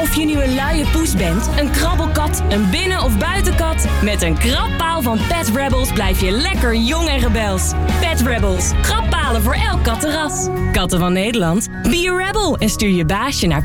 Of je nu een luie poes bent, een krabbelkat, een binnen- of buitenkat, met een krabpaal van Pet Rebels blijf je lekker jong en rebels. Pet Rebels, krabbpalen voor elk kattenras. Katten van Nederland, be a rebel en stuur je baasje naar